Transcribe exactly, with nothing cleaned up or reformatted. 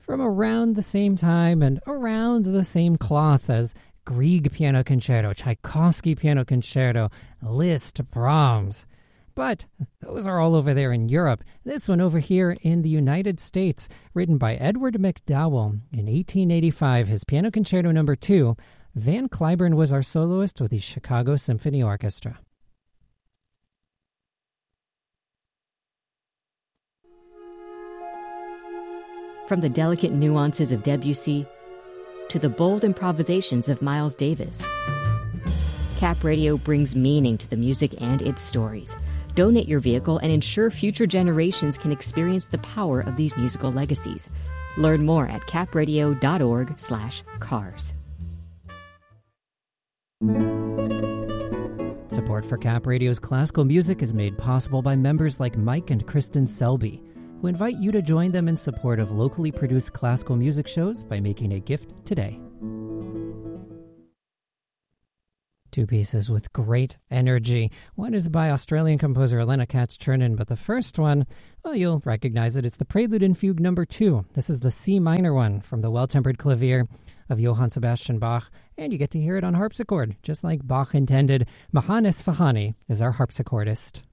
from around the same time and around the same cloth as Grieg Piano Concerto, Tchaikovsky Piano Concerto, Liszt, Brahms. But those are all over there in Europe. This one over here in the United States, written by Edward MacDowell in eighteen eighty-five, his Piano Concerto number two. Van Cliburn was our soloist with the Chicago Symphony Orchestra. From the delicate nuances of Debussy to the bold improvisations of Miles Davis, Cap Radio brings meaning to the music and its stories. Donate your vehicle and ensure future generations can experience the power of these musical legacies. Learn more at capradio.org slash cars. Support for Cap Radio's classical music is made possible by members like Mike and Kristen Selby, who invite you to join them in support of locally produced classical music shows by making a gift today. Two pieces with great energy. One is by Australian composer Elena Katz-Chernin, but the first one, well, you'll recognize it. It's the Prelude and Fugue number two. This is the C minor one from the Well-Tempered Clavier of Johann Sebastian Bach, and you get to hear it on harpsichord, just like Bach intended. Mahan Esfahani is our harpsichordist.